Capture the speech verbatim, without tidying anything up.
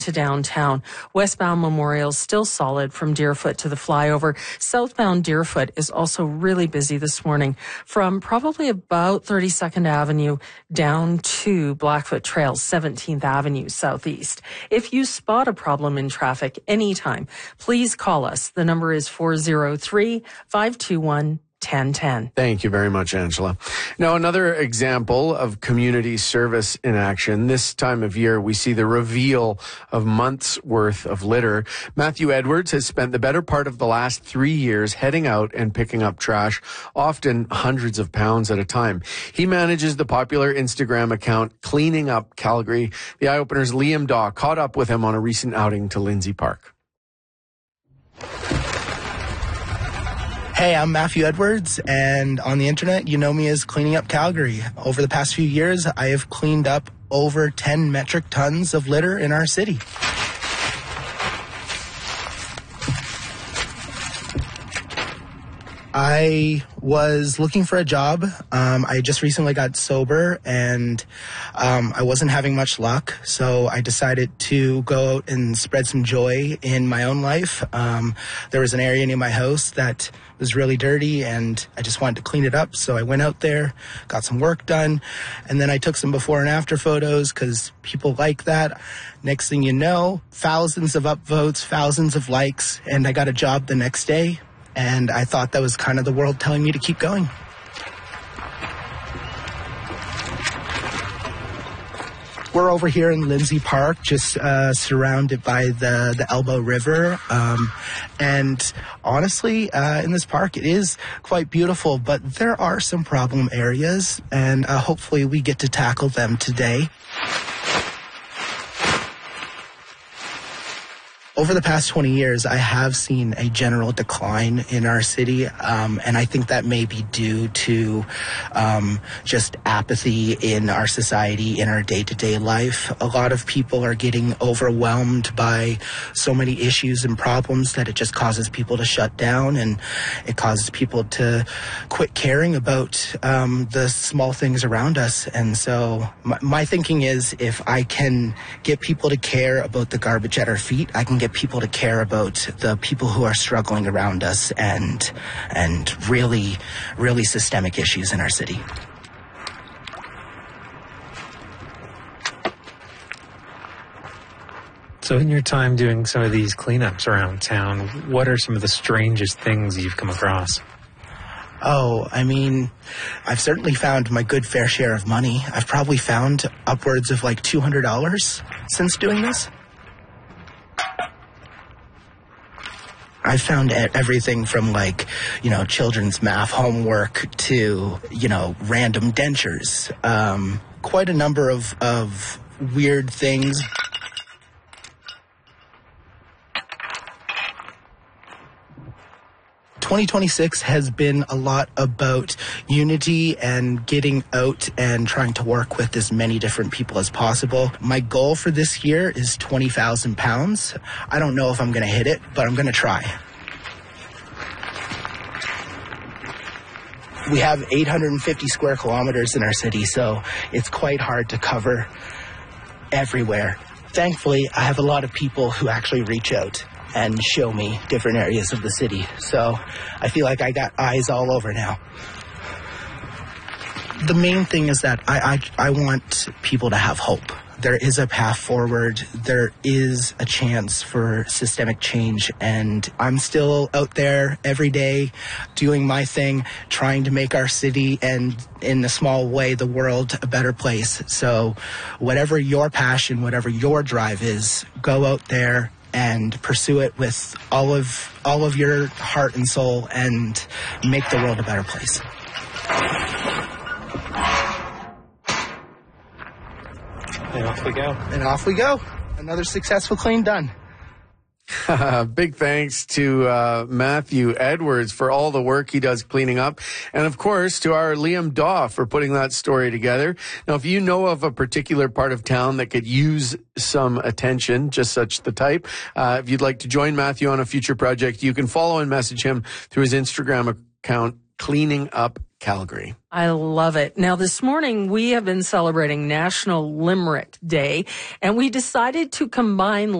to downtown. Westbound Memorial still solid from Deerfoot to the flyover. Southbound Deerfoot is also really busy this morning from probably about thirty-second Avenue down to Blackfoot Trail, seventeenth Avenue Southeast. If you spot a problem in traffic anytime, please call us. The number is four oh three, five two one, ten ten. Thank you very much, Angela. Now, another example of community service in action. This time of year, we see the reveal of months' worth of litter. Matthew Edwards has spent the better part of the last three years heading out and picking up trash, often hundreds of pounds at a time. He manages the popular Instagram account Cleaning Up Calgary. The Eye Opener's Liam Daw caught up with him on a recent outing to Lindsay Park. Hey, I'm Matthew Edwards, and on the internet, you know me as Cleaning Up Calgary. Over the past few years, I have cleaned up over ten metric tons of litter in our city. I was looking for a job. Um, I just recently got sober, and um, I wasn't having much luck, so I decided to go out and spread some joy in my own life. Um, there was an area near my house that was really dirty, and I just wanted to clean it up, so I went out there, got some work done, and then I took some before and after photos because people like that. Next thing you know, thousands of upvotes, thousands of likes, and I got a job the next day. And I thought that was kind of the world telling me to keep going. We're over here in Lindsay Park, just uh, surrounded by the, the Elbow River. Um, and honestly, uh, in this park, it is quite beautiful, but there are some problem areas, and uh, hopefully we get to tackle them today. Over the past twenty years, I have seen a general decline in our city, um, and I think that may be due to um, just apathy in our society, in our day-to-day life. A lot of people are getting overwhelmed by so many issues and problems that it just causes people to shut down, and it causes people to quit caring about um, the small things around us. And so my, my thinking is, if I can get people to care about the garbage at our feet, I can get people to care about the people who are struggling around us and and really, really systemic issues in our city. So in your time doing some of these cleanups around town, what are some of the strangest things you've come across? Oh, I mean, I've certainly found my good fair share of money. I've probably found upwards of like two hundred dollars since doing this. I found everything from, like, you know, children's math homework to, you know, random dentures. Um, quite a number of, of weird things. twenty twenty-six has been a lot about unity and getting out and trying to work with as many different people as possible. My goal for this year is twenty thousand pounds. I don't know if I'm going to hit it, but I'm going to try. We have eight hundred fifty square kilometers in our city, so it's quite hard to cover everywhere. Thankfully, I have a lot of people who actually reach out and show me different areas of the city. So I feel like I got eyes all over now. The main thing is that I, I, I want people to have hope. There is a path forward. There is a chance for systemic change. And I'm still out there every day doing my thing, trying to make our city and, in a small way, the world a better place. So whatever your passion, whatever your drive is, go out there and pursue it with all of all of your heart and soul and make the world a better place. And off we go. And off we go. Another successful clean done. Big thanks to uh, Matthew Edwards for all the work he does cleaning up. And, of course, to our Liam Daw for putting that story together. Now, if you know of a particular part of town that could use some attention, just such the type, uh, if you'd like to join Matthew on a future project, you can follow and message him through his Instagram account, cleaning up Calgary. I love it. Now, this morning, we have been celebrating National Limerick Day, and we decided to combine